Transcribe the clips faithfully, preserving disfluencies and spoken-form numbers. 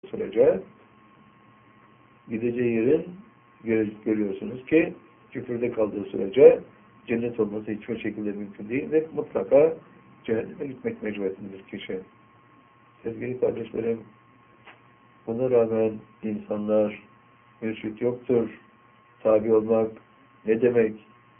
sürece gideceği yerin görüyorsunuz ki küfürde kaldığı sürece cennet olması hiçbir şekilde mümkün değil ve mutlaka cehenneme gitmek mecburiyetindedir kişi. Sevgili kardeşlerim, buna rağmen insanlar mürşit yoktur, tabi olmak ne demek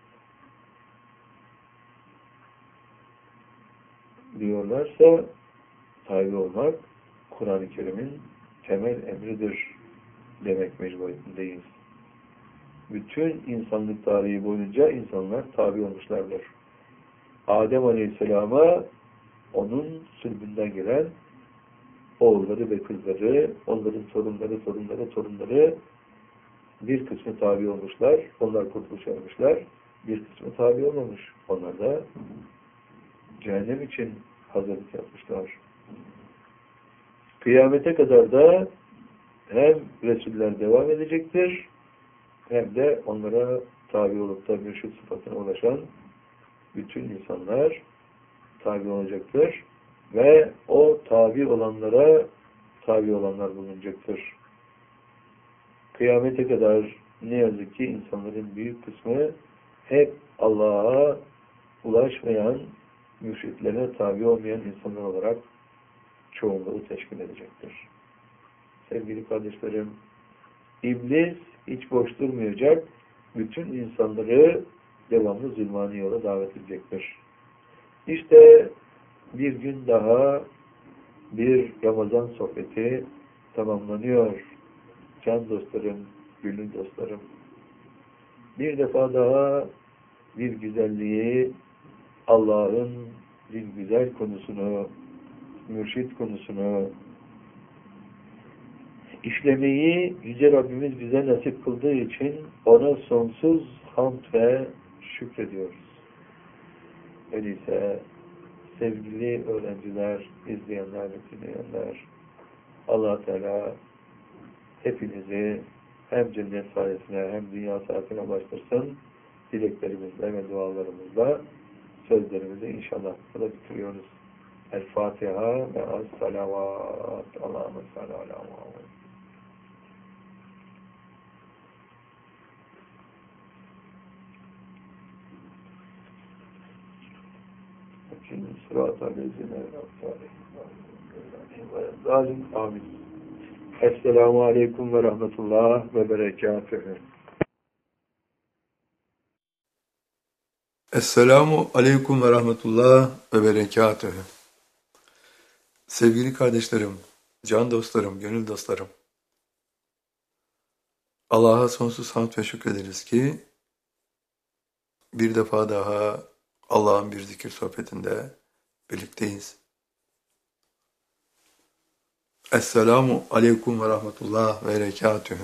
diyorlarsa, tabi olmak Kur'an-ı Kerim'in temel emridir demek mecburiyetindeyiz. Bütün insanlık tarihi boyunca insanlar tabi olmuşlardır. Adem Aleyhisselam'a onun sülbünden gelen oğulları ve kızları, onların torunları, torunları, torunları bir kısmı tabi olmuşlar. Onlar kurtuluş ermişler. Bir kısmı tabi olmamış. Onlar da cehennem için hazırlık yapmışlar. Kıyamete kadar da hem Resuller devam edecektir, hem de onlara tabi olup da mürşid sıfatına ulaşan bütün insanlar tabi olacaktır. Ve o tabi olanlara tabi olanlar bulunacaktır. Kıyamete kadar ne yazık ki insanların büyük kısmı hep Allah'a ulaşmayan, mürşitlerine tabi olmayan insanlar olarak çoğunluğu teşkil edecektir. Sevgili kardeşlerim, İblis hiç boş durmayacak, bütün insanları devamlı zulmani yola davet edecektir. İşte bir gün daha bir Ramazan sohbeti tamamlanıyor. Can dostlarım, gönül dostlarım. Bir defa daha bir güzelliği, Allah'ın bir güzel konusunu, mürşid konusunu işlemeyi Yüce Rabbimiz bize nasip kıldığı için ona sonsuz hamd ve şükrediyoruz. Öyleyse sevgili öğrenciler, izleyenler ve dinleyenler, Allah Teala hepinizi hem cennet sayesine hem dünya saatine ulaştırsın. Dileklerimizle ve dualarımızla sözlerimizi inşallah burada bitiriyoruz. El Fatiha ve Es-Salavat. Allahümme salli ala Muhammed. Sırat-ı Aleyhine Zalim. Amin. Esselamu Aleyküm ve Rahmetullah ve Berekatühü. Esselamu Aleyküm ve Rahmetullah ve Berekatühü. Sevgili kardeşlerim, can dostlarım, gönül dostlarım. Allah'a sonsuz hamd ve şükrederiz ki bir defa daha Allah'ın bir zikir sohbetinde birlikteyiz. Esselamu Aleyküm ve Rahmetullah ve Berekatühü.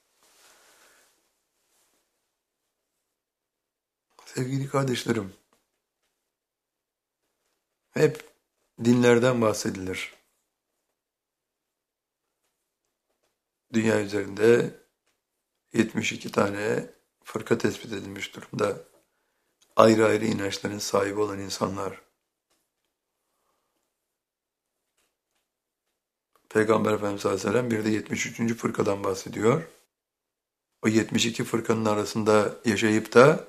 Sevgili kardeşlerim, hep dinlerden bahsedilir. Dünya üzerinde yetmiş iki tane fırka tespit edilmiş durumda. Ayrı ayrı inançların sahibi olan insanlar. Peygamber Efendimiz sallallahu aleyhi ve sellem bir de yetmiş üçüncü fırkadan bahsediyor. O yetmiş iki fırkanın arasında yaşayıp da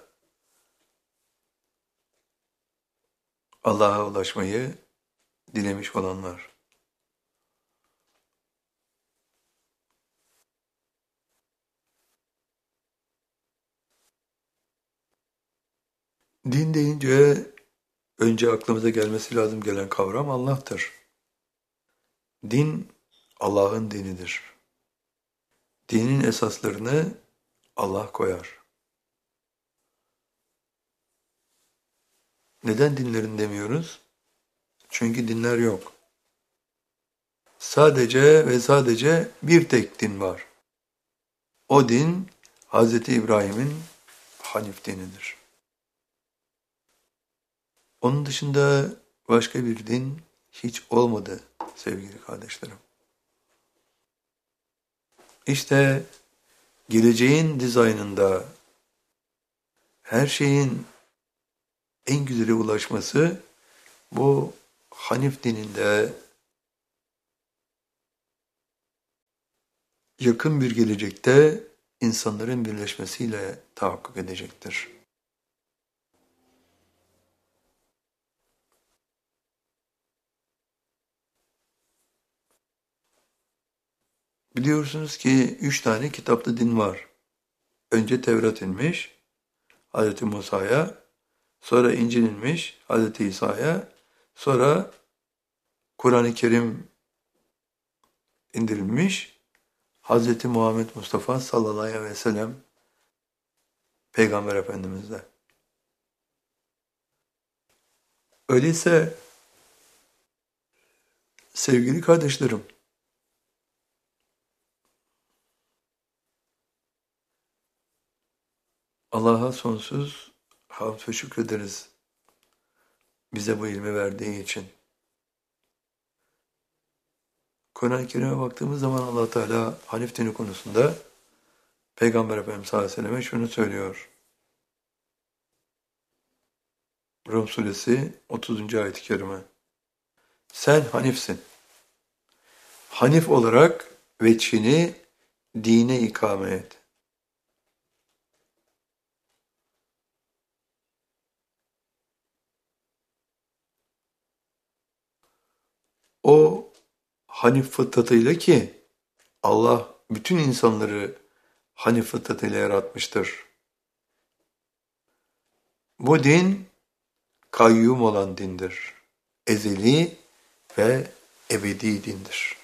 Allah'a ulaşmayı dilemiş olanlar. Din deyince önce aklımıza gelmesi lazım gelen kavram Allah'tır. Din Allah'ın dinidir. Dinin esaslarını Allah koyar. Neden dinlerin demiyoruz? Çünkü dinler yok. Sadece ve sadece bir tek din var. O din Hazreti İbrahim'in Hanif dinidir. Onun dışında başka bir din hiç olmadı sevgili kardeşlerim. İşte geleceğin dizaynında her şeyin en güzeli ulaşması bu Hanif dininde yakın bir gelecekte insanların birleşmesiyle tahakkuk edecektir. Biliyorsunuz ki üç tane kitaplı din var. Önce Tevrat inmiş Hz. Musa'ya, sonra İncil inmiş Hz. İsa'ya, sonra Kur'an-ı Kerim indirilmiş Hz. Muhammed Mustafa sallallahu aleyhi ve sellem Peygamber Efendimiz'de. Öyleyse sevgili kardeşlerim, Allah'a sonsuz hamd ve şükrederiz bize bu ilmi verdiği için. Kur'an-ı Kerim'e baktığımız zaman Allah Teala Hanif dini konusunda Peygamber Efendimiz sallallahu aleyhi ve selleme şunu söylüyor. Rum suresi otuzuncu ayet-i kerime. Sen Hanifsin. Hanif olarak veçhini dine ikame et. O Hanif fıtratıyla ki Allah bütün insanları Hanif fıtratıyla yaratmıştır. Bu din kayyum olan dindir. Ezeli ve ebedi dindir.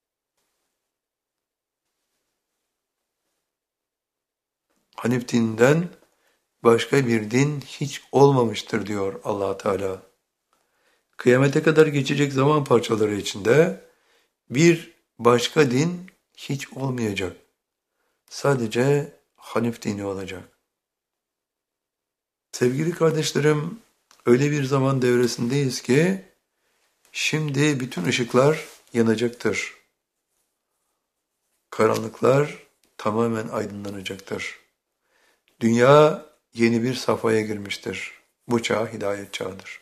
Hanif dininden başka bir din hiç olmamıştır diyor Allah Teala. Kıyamete kadar geçecek zaman parçaları içinde bir başka din hiç olmayacak. Sadece Hanif dini olacak. Sevgili kardeşlerim, öyle bir zaman devresindeyiz ki şimdi bütün ışıklar yanacaktır. Karanlıklar tamamen aydınlanacaktır. Dünya yeni bir safhaya girmiştir. Bu çağ hidayet çağıdır.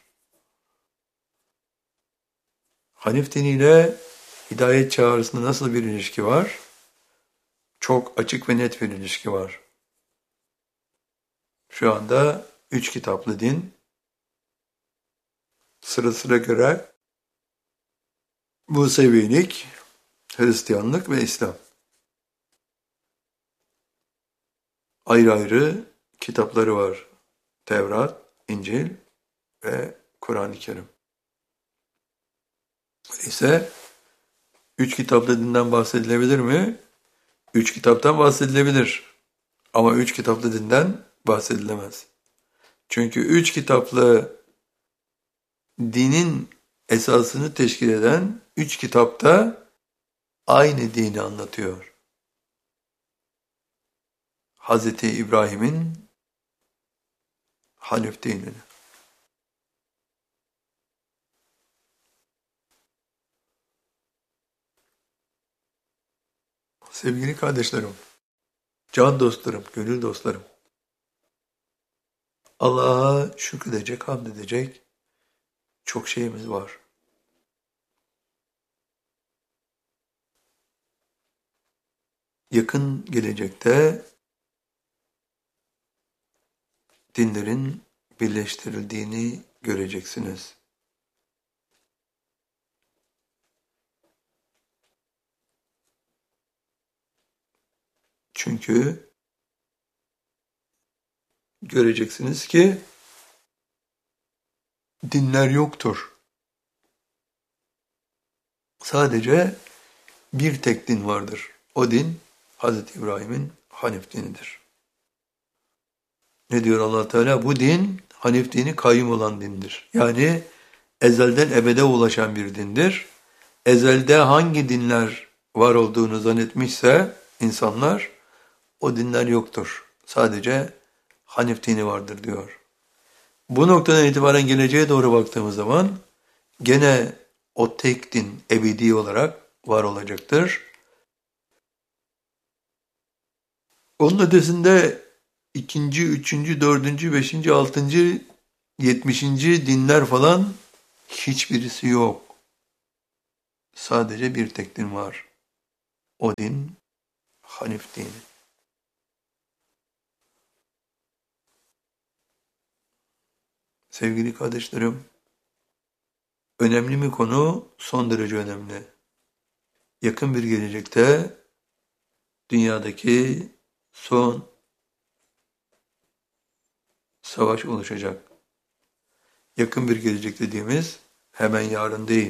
Hanif diniyle hidayet çağı arasında nasıl bir ilişki var? Çok açık ve net bir ilişki var. Şu anda üç kitaplı din sırasına göre Musevilik, Hristiyanlık ve İslam. Ayrı ayrı kitapları var. Tevrat, İncil ve Kur'an-ı Kerim. Öyleyse üç kitaplı dinden bahsedilebilir mi? Üç kitaptan bahsedilebilir. Ama üç kitaplı dinden bahsedilemez. Çünkü üç kitaplı dinin esasını teşkil eden üç kitapta aynı dini anlatıyor. Hazreti İbrahim'in Hanif dinini. Sevgili kardeşlerim, can dostlarım, gönül dostlarım, Allah'a şükredecek, hamd edecek çok şeyimiz var. Yakın gelecekte dinlerin birleştirildiğini göreceksiniz. Çünkü göreceksiniz ki dinler yoktur. Sadece bir tek din vardır. O din Hazreti İbrahim'in Hanif dinidir. Ne diyor Allah Teala? Bu din Hanif dini kayyum olan dindir. Yani ezelden ebede ulaşan bir dindir. Ezelde hangi dinler var olduğunu zannetmişse insanlar o dinler yoktur. Sadece Hanif dini vardır diyor. Bu noktadan itibaren geleceğe doğru baktığımız zaman gene o tek din ebedi olarak var olacaktır. Onun ötesinde ikinci, üçüncü, dördüncü, beşinci, altıncı, yetmişinci dinler falan hiçbirisi yok. Sadece bir tek din var. O din Hanif dini. Sevgili kardeşlerim, önemli bir konu, son derece önemli. Yakın bir gelecekte dünyadaki son savaş oluşacak. Yakın bir gelecek dediğimiz hemen yarın değil.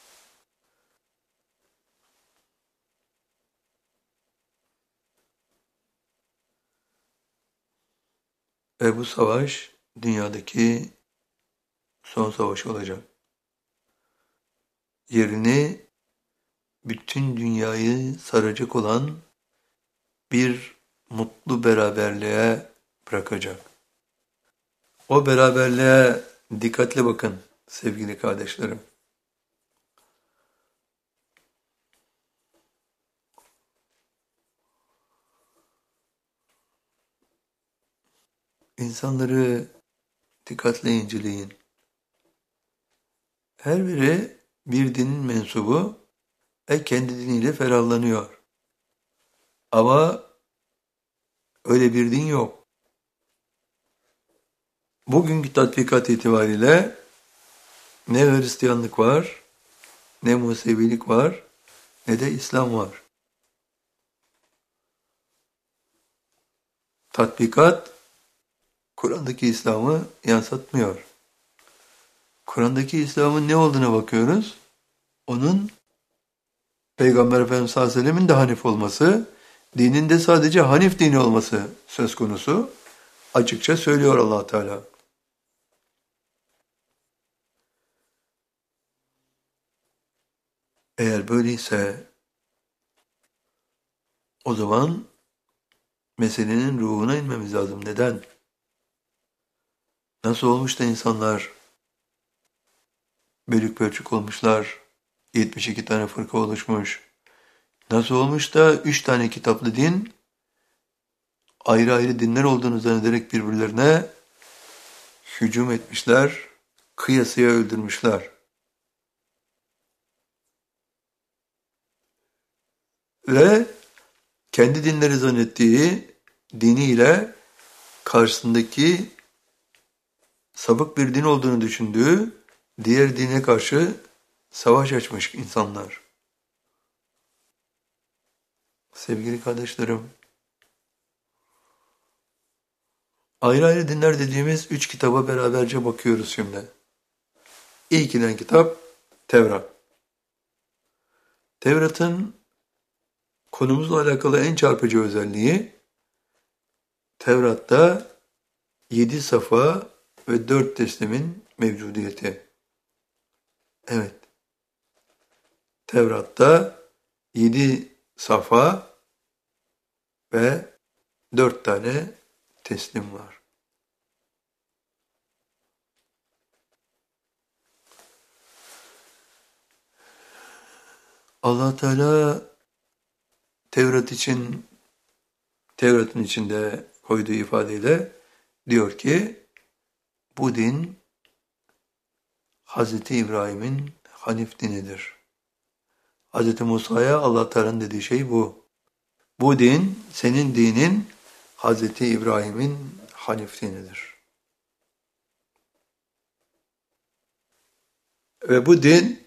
Ve bu savaş dünyadaki son savaş olacak. Yerini bütün dünyayı saracak olan bir mutlu beraberliğe bırakacak. O beraberliğe dikkatli bakın sevgili kardeşlerim. İnsanları dikkatle inceleyin. Her biri bir dinin mensubu ve kendi diniyle ferahlanıyor. Ama öyle bir din yok. Bugünkü tatbikat itibariyle ne Hristiyanlık var, ne Musevilik var, ne de İslam var. Tatbikat, Kur'an'daki İslam'ı yansıtmıyor. Kur'an'daki İslam'ın ne olduğuna bakıyoruz. Onun Peygamber Efendimiz sallallahu aleyhi ve sellem'in de Hanif olması, dinin de sadece Hanif dini olması söz konusu. Açıkça söylüyor Allah Teala. Eğer böyleyse o zaman meselenin ruhuna inmemiz lazım. Neden? Nasıl olmuş da insanlar bölük pörçük olmuşlar, yetmiş iki tane fırka oluşmuş. Nasıl olmuş da üç tane kitaplı din ayrı ayrı dinler olduğunu zannederek birbirlerine hücum etmişler, kıyasıya öldürmüşler. Ve kendi dinleri zannettiği diniyle karşısındaki sapık bir din olduğunu düşündüğü diğer dine karşı savaş açmış insanlar. Sevgili kardeşlerim, ayrı ayrı dinler dediğimiz üç kitaba beraberce bakıyoruz şimdi. İlk inen kitap Tevrat. Tevrat'ın konumuzla alakalı en çarpıcı özelliği, Tevrat'ta yedi safa ve dört teslimin mevcudiyeti. Evet, Tevrat'ta yedi safa ve dört tane teslim var. Allah Teala Tevrat için, Tevrat'ın içinde koyduğu ifadeyle diyor ki, bu din Hazreti İbrahim'in Hanif dinidir. Hazreti Musa'ya Allah Teala'nın dediği şey bu. Bu din, senin dinin Hazreti İbrahim'in Hanif dinidir. Ve bu din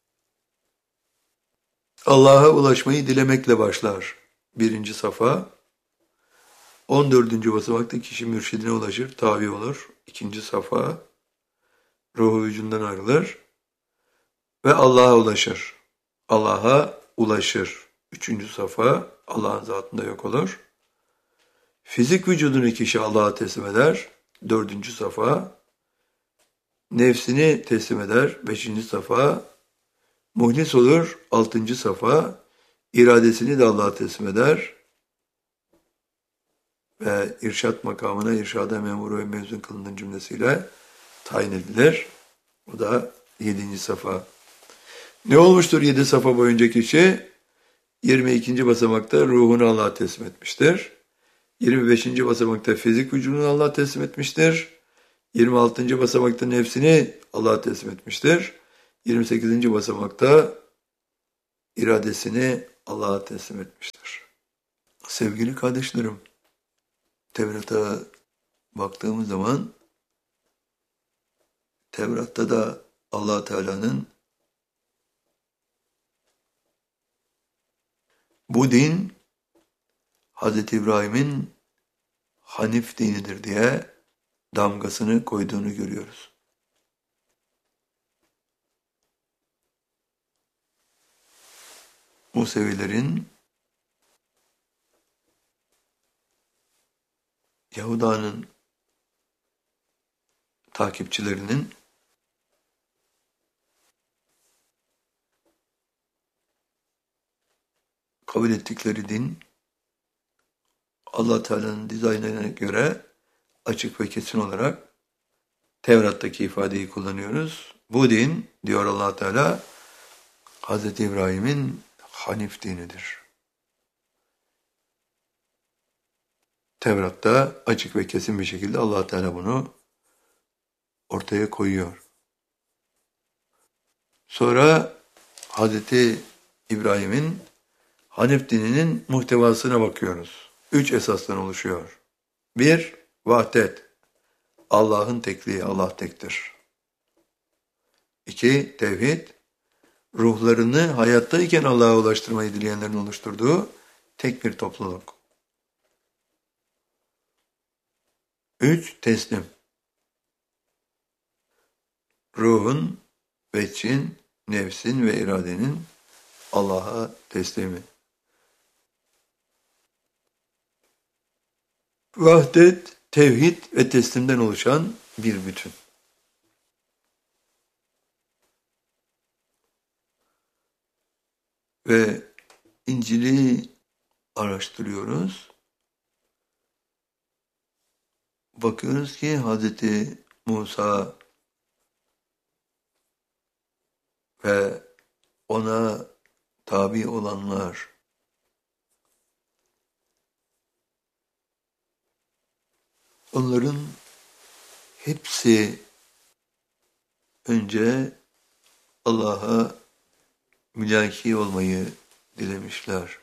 Allah'a ulaşmayı dilemekle başlar. Birinci safa. On dördüncü basamakta kişi mürşidine ulaşır, tabi olur. İkinci safa. Ruhu vücudundan ayrılır ve Allah'a ulaşır. Allah'a ulaşır. Üçüncü safa, Allah'ın zatında yok olur. Fizik vücudunu kişi Allah'a teslim eder. Dördüncü safa. Nefsini teslim eder. Beşinci safa. Muhlis olur. Altıncı safa. İradesini de Allah'a teslim eder. Ve irşat makamına irşada memuru ve mezun kılının cümlesiyle tayin edilir. Bu da yedinci safa. Ne olmuştur yedi safa boyunca kişi? yirmi ikinci basamakta ruhunu Allah'a teslim etmiştir. yirmi beşinci basamakta fizik vücudunu Allah'a teslim etmiştir. yirmi altıncı basamakta nefsini Allah'a teslim etmiştir. yirmi sekizinci basamakta iradesini Allah'a teslim etmiştir. Sevgili kardeşlerim, Tevrat'a baktığımız zaman Tevrat'ta da Allah Teala'nın bu din Hazreti İbrahim'in Hanif dinidir diye damgasını koyduğunu görüyoruz. Musevilerin Yahuda'nın takipçilerinin kabul ettikleri din Allah Teala'nın dizaynına göre açık ve kesin olarak Tevrat'taki ifadeyi kullanıyoruz. Bu din, diyor Allah Teala, Hazreti İbrahim'in Hanif dinidir. Tevrat'ta açık ve kesin bir şekilde Allah Teala bunu ortaya koyuyor. Sonra Hazreti İbrahim'in Hanif dininin muhtevasına bakıyoruz. Üç esasdan oluşuyor. Bir, vahdet. Allah'ın tekliği, Allah tektir. İki, tevhid. Ruhlarını hayattayken Allah'a ulaştırmayı dileyenlerin oluşturduğu tek bir topluluk. Üç, teslim. Ruhun, veçin, nefsin ve iradenin Allah'a teslimi. Vahdet, tevhid ve teslimden oluşan bir bütün. Ve İncil'i araştırıyoruz. Bakıyoruz ki Hazreti Musa ve ona tabi olanlar onların hepsi önce Allah'a mülaki olmayı dilemişler.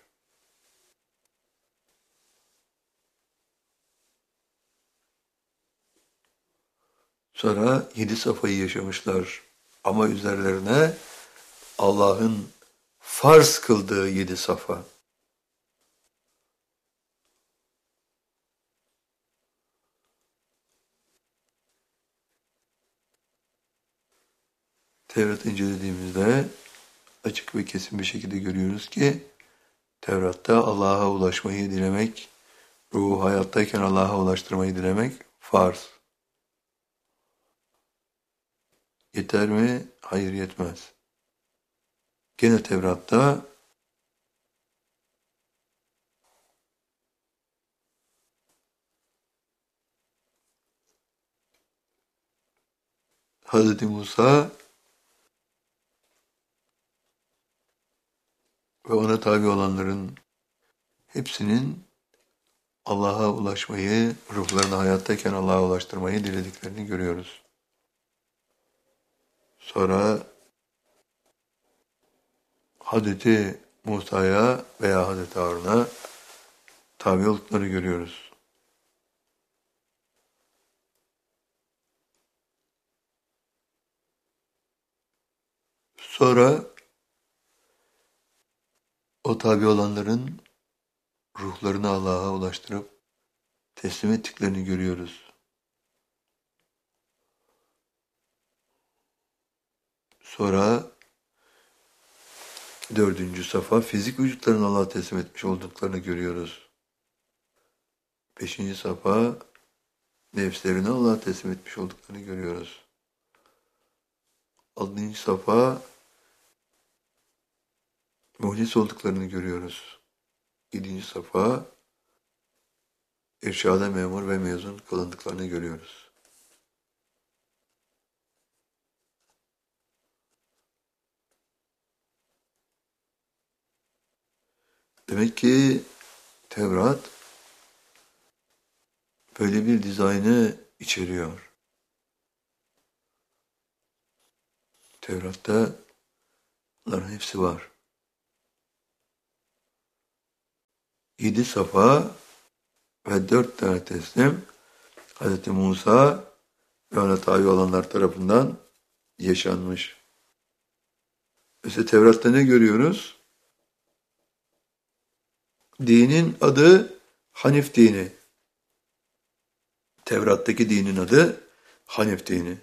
Sonra yedi safayı yaşamışlar. Ama üzerlerine Allah'ın farz kıldığı yedi safa. Tevrat incelediğimizde açık ve kesin bir şekilde görüyoruz ki Tevrat'ta Allah'a ulaşmayı dilemek, ruhu hayattayken Allah'a ulaştırmayı dilemek farz. Yeter mi? Hayır, yetmez. Gene Tevrat'ta Hazreti Musa ve ona tabi olanların hepsinin Allah'a ulaşmayı, ruhlarını hayattayken Allah'a ulaştırmayı dilediklerini görüyoruz. Sonra Hazreti Musa'ya veya Hazreti Harun'a tabi olduklarını görüyoruz. Sonra o tabi olanların ruhlarını Allah'a ulaştırıp teslim ettiklerini görüyoruz. Sonra dördüncü safa fizik vücutlarını Allah'a teslim etmiş olduklarını görüyoruz. Beşinci safa nefslerini Allah'a teslim etmiş olduklarını görüyoruz. Altıncı safa muhlis olduklarını görüyoruz. Yedinci safa irşada memur ve mezun kılındıklarını görüyoruz. Demek ki Tevrat böyle bir dizaynı içeriyor. Tevrat'ta bunların hepsi var. yedi safa ve dört tane teslim Hz. Musa ve ona tabi olanlar tarafından yaşanmış. İşte Tevrat'ta ne görüyoruz? Dinin adı Hanif dini. Tevrat'taki dinin adı Hanif dini.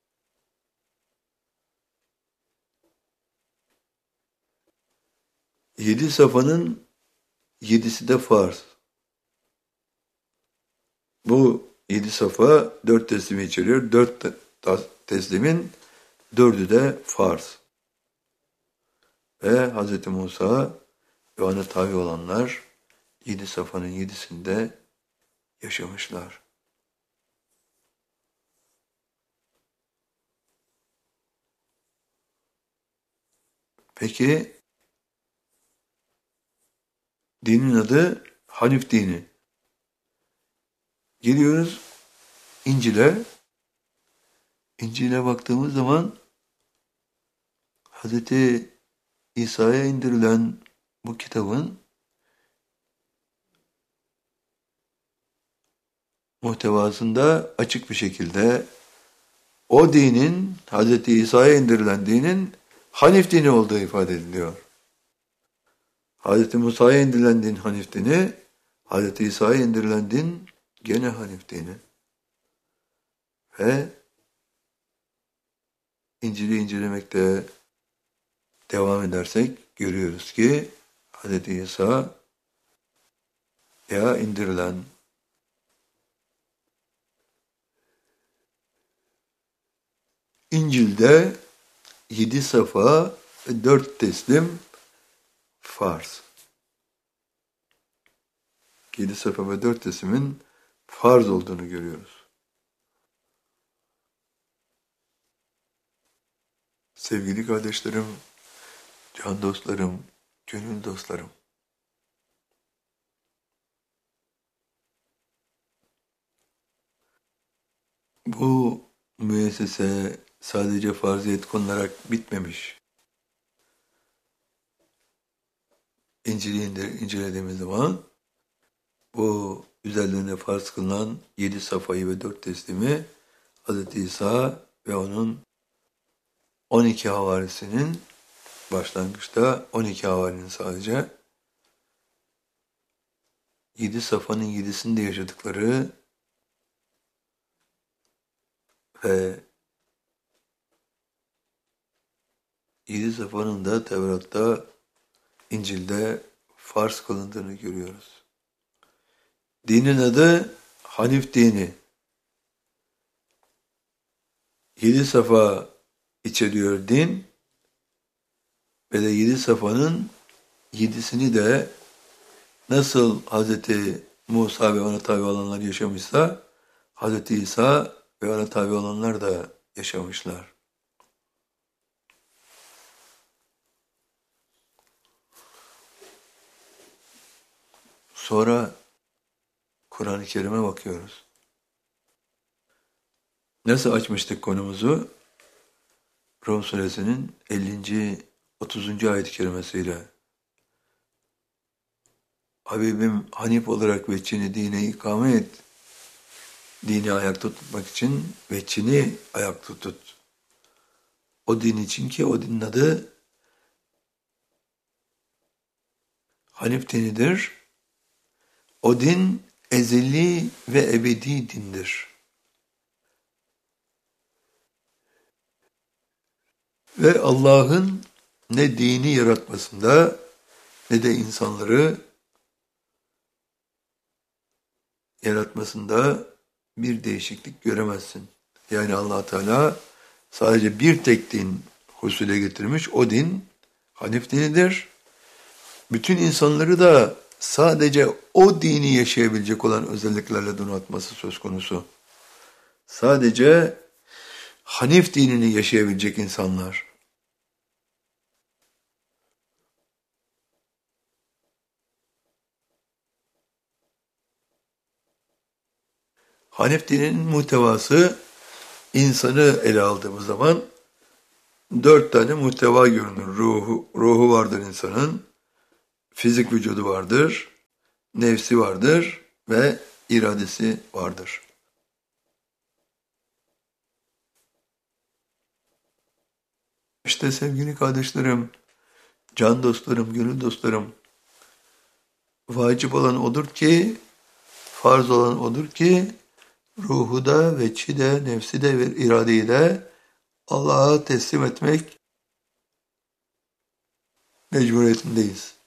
Yedi safanın yedisi de farz. Bu yedi safa dört teslimi içeriyor. Dört teslimin dördü de farz. Ve Hz. Musa ve ona tabi olanlar yedi safanın yedisinde yaşamışlar. Peki dinin adı Hanif dini. Geliyoruz İncil'e. İncil'e baktığımız zaman Hz. İsa'ya indirilen bu kitabın muhtevasında açık bir şekilde o dinin, Hz. İsa'ya indirilen dinin Hanif dini olduğu ifade ediliyor. Hz. Musa'ya indirilen din Hanif dini, Hz. İsa'ya indirilen din gene Hanif dini. Ve İncil'i incelemekte devam edersek görüyoruz ki Hz. İsa'ya indirilen İncil'de yedi safa ve dört teslim farz. Yedi safa ve dört teslimin farz olduğunu görüyoruz. Sevgili kardeşlerim, can dostlarım, gönül dostlarım. Bu müessese sadece farziyet konulara bitmemiş. İncil'i incelediğimiz zaman bu üzerlerine farz kılınan yedi safayı ve dört teslimi Hz. İsa ve onun on iki havarisinin başlangıçta on iki havarinin sadece yedi safanın yedisinde yaşadıkları ve yedi safanın da Tevrat'ta, İncil'de farz kılındığını görüyoruz. Dinin adı Hanif dini. Yedi safa içeriyor din ve de yedi safanın yedisini de nasıl Hz. Musa ve ona tabi olanlar yaşamışsa Hz. İsa ve ona tabi olanlar da yaşamışlar. Sonra Kur'an-ı Kerim'e bakıyoruz. Nasıl açmıştık konumuzu? Rum suresinin ellinci otuzuncu ayet-i kerimesiyle. Habibim Hanif olarak veçhini dine ikame et. Dini ayakta tutmak için veçhini ayakta tut. O din için ki o dinin adı Hanif dinidir. O din ezeli ve ebedi dindir. Ve Allah'ın ne dini yaratmasında ne de insanları yaratmasında bir değişiklik göremezsin. Yani Allah Teala sadece bir tek din husule getirmiş. O din Hanif dinidir. Bütün insanları da sadece o dini yaşayabilecek olan özelliklerle donatması söz konusu. Sadece Hanif dinini yaşayabilecek insanlar. Hanif dininin muhtevası insanı ele aldığımız zaman dört tane muhteva görünür. Ruhu, ruhu vardır insanın, fizik vücudu vardır, nefsi vardır ve iradesi vardır. İşte sevgili kardeşlerim, can dostlarım, gönül dostlarım, vacip olan odur ki, farz olan odur ki, ruhu da, veçhi de, nefsi de ve iradeyi de Allah'a teslim etmek mecburiyetindeyiz.